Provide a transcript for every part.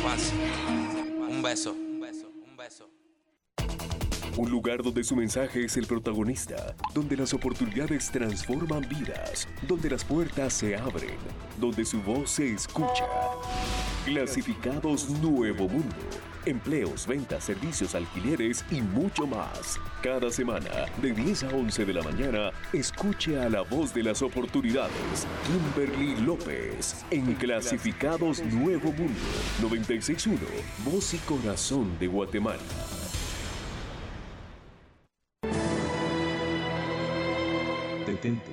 pase. Un beso. Un beso. Un beso. Un lugar donde su mensaje es el protagonista, donde las oportunidades transforman vidas, donde las puertas se abren, donde su voz se escucha. Clasificados Nuevo Mundo. Empleos, ventas, servicios, alquileres y mucho más. Cada semana, de 10 a 11 de la mañana, escuche a la voz de las oportunidades, Kimberly López, en Clasificados Nuevo Mundo, 96.1, Voz y Corazón de Guatemala. Detente.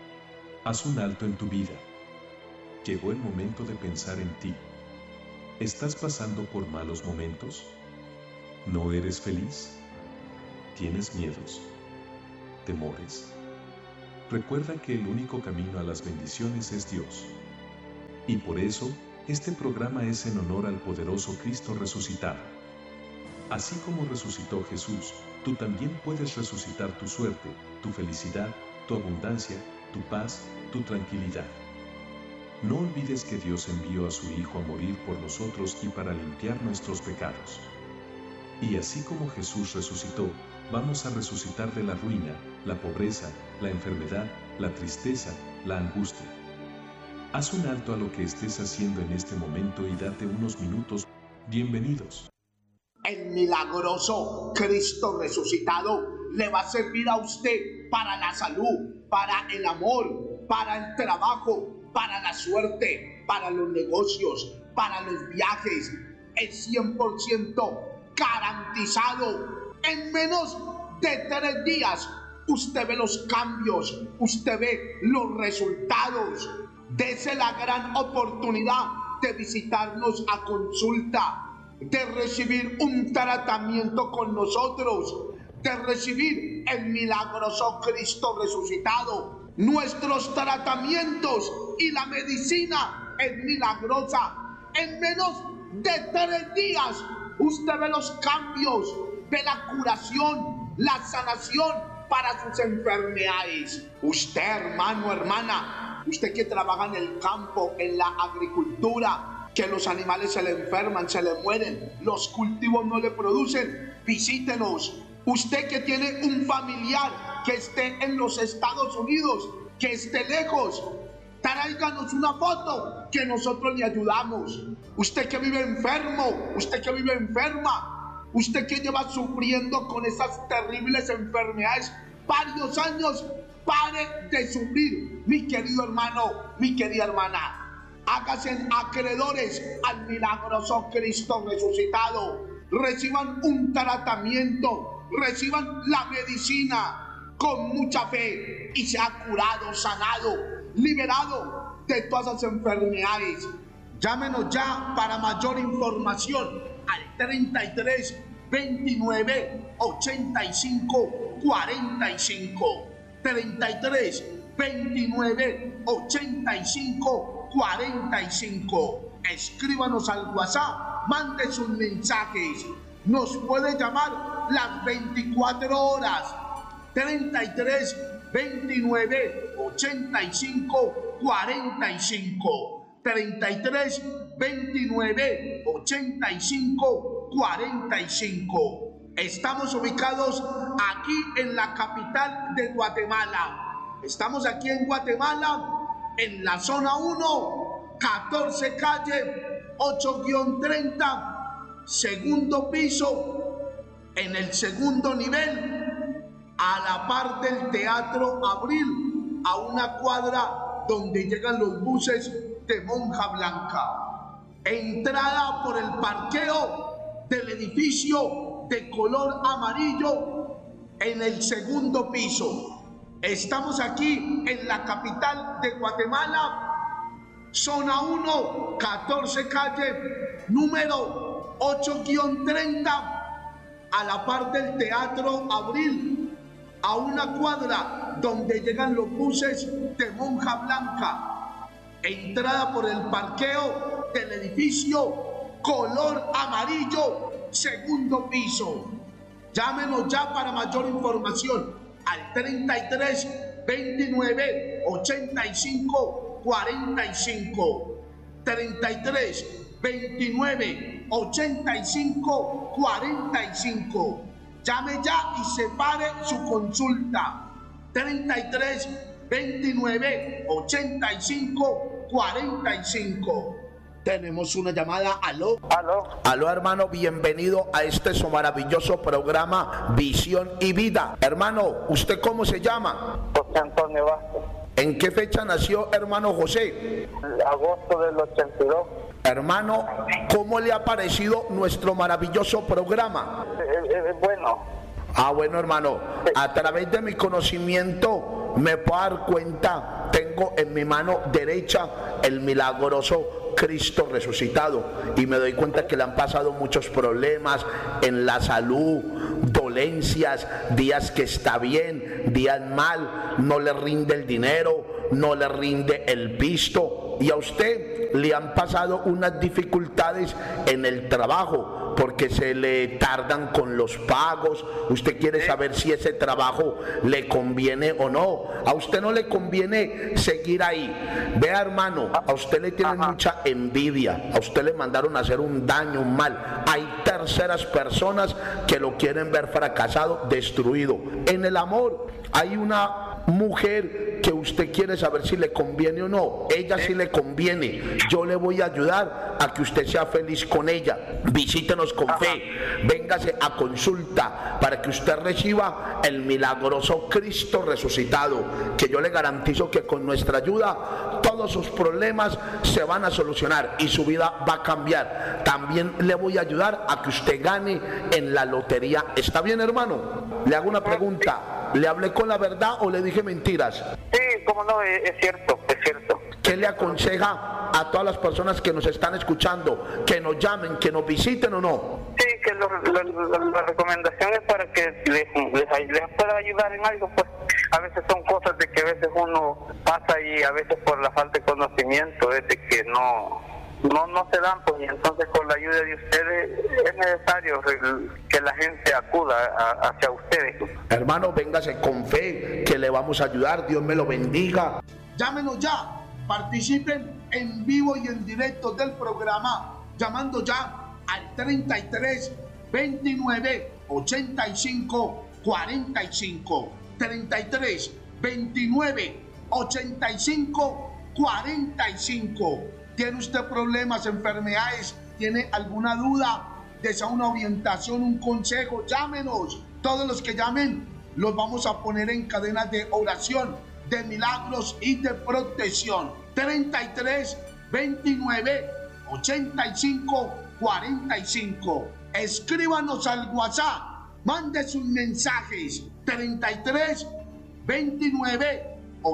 Haz un alto en tu vida. Llegó el momento de pensar en ti. ¿Estás pasando por malos momentos? ¿No eres feliz? ¿Tienes miedos? ¿Temores? Recuerda que el único camino a las bendiciones es Dios. Y por eso, este programa es en honor al poderoso Cristo resucitado. Así como resucitó Jesús, tú también puedes resucitar tu suerte, tu felicidad, tu abundancia, tu paz, tu tranquilidad. No olvides que Dios envió a su Hijo a morir por nosotros y para limpiar nuestros pecados. Y así como Jesús resucitó, vamos a resucitar de la ruina, la pobreza, la enfermedad, la tristeza, la angustia. Haz un alto a lo que estés haciendo en este momento y date unos minutos. Bienvenidos. El milagroso Cristo resucitado le va a servir a usted para la salud, para el amor, para el trabajo, para la suerte, para los negocios, para los viajes. Es 100% garantizado. En menos de 3 días usted ve los cambios, usted ve los resultados. Dese la gran oportunidad de visitarnos a consulta, de recibir un tratamiento con nosotros, de recibir el milagroso Cristo resucitado. Nuestros tratamientos y la medicina es milagrosa. En menos de 3 días usted ve los cambios, ve la curación, la sanación para sus enfermedades. Usted, hermano, hermana, usted que trabaja en el campo, en la agricultura, que los animales se le enferman, se le mueren, los cultivos no le producen, visítenos. Usted que tiene un familiar que esté en los Estados Unidos, que esté lejos, tráiganos una foto que nosotros le ayudamos. Usted que vive enfermo, usted que vive enferma, usted que lleva sufriendo con esas terribles enfermedades varios años, pare de sufrir, mi querido hermano, mi querida hermana. Háganse acreedores al milagroso Cristo resucitado. Reciban un tratamiento, reciban la medicina con mucha fe y sea curado, sanado, liberado de todas las enfermedades. Llámenos ya para mayor información al 33 29 85 45. 33 29 85 45. Escríbanos al WhatsApp, mande sus mensajes. Nos puede llamar las 24 horas. 33 29 85 45. 33 29 85 45. Estamos ubicados aquí en la capital de Guatemala. Estamos aquí en Guatemala, en la zona 1, 14 calle 8-30, segundo piso, en el segundo nivel, a la par del Teatro Abril, a una cuadra donde llegan los buses de Monja Blanca. Entrada por el parqueo del edificio de color amarillo en el segundo piso. Estamos aquí en la capital de Guatemala, zona 1, 14 calle, número 8-30, a la par del Teatro Abril, a una cuadra donde llegan los buses de Monja Blanca. Entrada por el parqueo del edificio color amarillo, segundo piso. Llámenos ya para mayor información al 33 29 85 45. 33 29 85 45. Llame ya y separe su consulta. 33 29 85 45. Tenemos una llamada. Aló. Aló, hermano, bienvenido a este su maravilloso programa Visión y Vida. Hermano, ¿usted cómo se llama? José Antonio Vázquez. ¿En qué fecha nació, hermano José? Agosto del 82. Hermano, ¿cómo le ha parecido nuestro maravilloso programa? Bueno. Bueno, hermano, a través de mi conocimiento me puedo dar cuenta, tengo en mi mano derecha el milagroso Cristo resucitado y me doy cuenta que le han pasado muchos problemas en la salud, dolencias, días que está bien, días mal, no le rinde el dinero, no le rinde el visto y a usted le han pasado unas dificultades en el trabajo porque se le tardan con los pagos. Usted quiere saber si ese trabajo le conviene o no. A usted no le conviene seguir ahí. Vea, hermano, a usted le tienen mucha envidia. A usted le mandaron a hacer un daño, un mal. Hay terceras personas que lo quieren ver fracasado, destruido. En el amor hay una mujer que usted quiere saber si le conviene o no. Ella sí le conviene. Yo le voy a ayudar a que usted sea feliz con ella. Visítenos con fe. Véngase a consulta para que usted reciba el milagroso Cristo resucitado, que yo le garantizo que con nuestra ayuda todos sus problemas se van a solucionar y su vida va a cambiar. También le voy a ayudar a que usted gane en la lotería. ¿Está bien, hermano? Le hago una pregunta. ¿Le hablé con la verdad o le dije mentiras? Sí, cómo no, es cierto, es cierto. ¿Qué le aconseja a todas las personas que nos están escuchando? ¿Que nos llamen, que nos visiten o no? Sí, que la recomendación es para que les pueda ayudar en algo, pues a veces son cosas de que a veces uno pasa y a veces por la falta de conocimiento es de que no se dan, pues, y entonces con la ayuda de ustedes es necesario que la gente acuda hacia ustedes. Hermano, véngase con fe, que le vamos a ayudar. Dios me lo bendiga. Llámenos ya, participen en vivo y en directo del programa, llamando ya al 33 29 85 45. 33 29 85 45. ¿Tiene usted problemas, enfermedades? ¿Tiene alguna duda? ¿Desea una orientación, un consejo? Llámenos. Todos los que llamen los vamos a poner en cadenas de oración, de milagros y de protección. 33 29 85 45. Escríbanos al WhatsApp. Mande sus mensajes. 33 29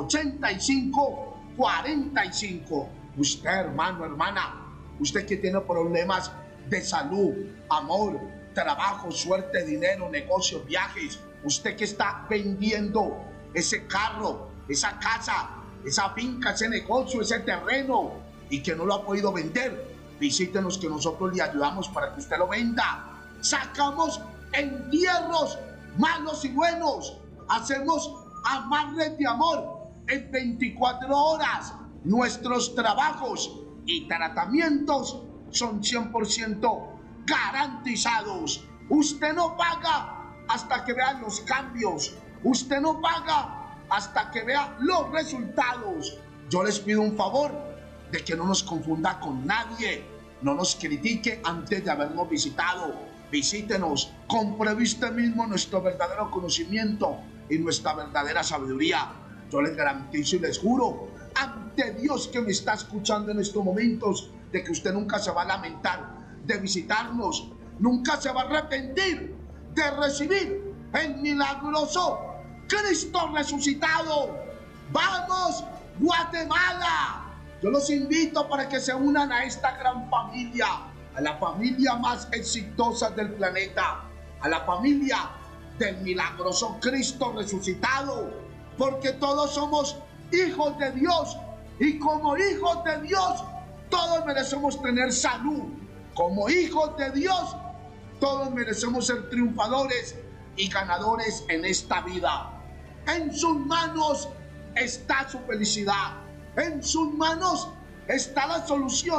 85 45. Usted, hermano, hermana, usted que tiene problemas de salud, amor, trabajo, suerte, dinero, negocios, viajes, usted que está vendiendo ese carro, esa casa, esa finca, ese negocio, ese terreno y que no lo ha podido vender, visítenos que nosotros le ayudamos para que usted lo venda. Sacamos entierros malos y buenos, hacemos amarres de amor en 24 horas. Nuestros trabajos y tratamientos son 100% garantizados. Usted no paga hasta que vea los cambios. Usted no paga hasta que vea los resultados. Yo les pido un favor de que no nos confunda con nadie. No nos critique antes de habernos visitado. Visítenos. Compruebe usted mismo nuestro verdadero conocimiento y nuestra verdadera sabiduría. Yo les garantizo y les juro ante Dios que me está escuchando en estos momentos de que usted nunca se va a lamentar de visitarnos, nunca se va a arrepentir de recibir el milagroso Cristo resucitado. ¡Vamos, Guatemala! Yo los invito para que se unan a esta gran familia, a la familia más exitosa del planeta, a la familia del milagroso Cristo resucitado, porque todos somos hijos de Dios y como hijos de Dios todos merecemos tener salud. Como hijos de Dios todos merecemos ser triunfadores y ganadores en esta vida. En sus manos está su felicidad, en sus manos está la solución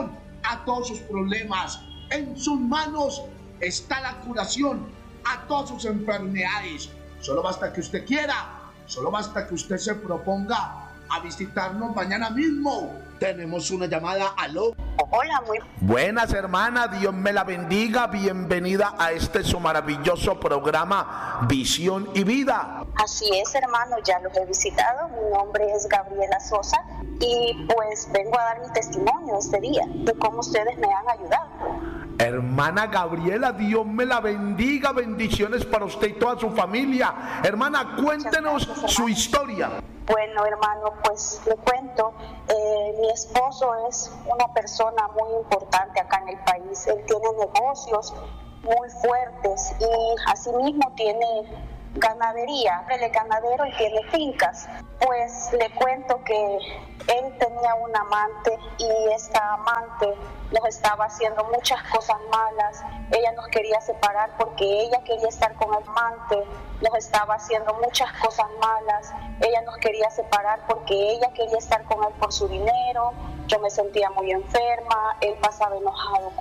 a todos sus problemas. En sus manos está la curación a todas sus enfermedades. Solo basta que usted quiera, solo basta que usted se proponga a visitarnos mañana mismo. Tenemos una llamada. Aló. Hola, muy Buenas, hermana, Dios me la bendiga. Bienvenida a este su maravilloso programa Visión y Vida. Así es, hermano, ya los he visitado. Mi nombre es Gabriela Sosa y pues vengo a dar mi testimonio este día de cómo ustedes me han ayudado. Hermana Gabriela, Dios me la bendiga. Bendiciones para usted y toda su familia. Hermana, cuéntenos gracias, su hermano. historia. Bueno, hermano, pues le cuento, mi esposo es una persona muy importante acá en el país. Él tiene negocios muy fuertes y asimismo tiene ganadería. Él es ganadero y tiene fincas. Pues le cuento que él tenía un amante y esta amante nos estaba haciendo muchas cosas malas. Ella nos quería separar porque ella quería estar con el amante. Nos estaba haciendo muchas cosas malas. Ella nos quería separar porque ella quería estar con él por su dinero. Yo me sentía muy enferma. Él pasaba enojado